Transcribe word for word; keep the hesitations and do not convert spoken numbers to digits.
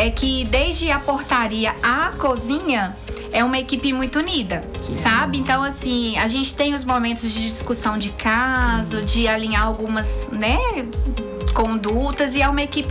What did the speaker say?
é que desde a portaria à cozinha é uma equipe muito unida, que sabe? Então, assim, a gente tem os momentos de discussão de caso, de alinhar algumas, né, condutas, e é uma equipe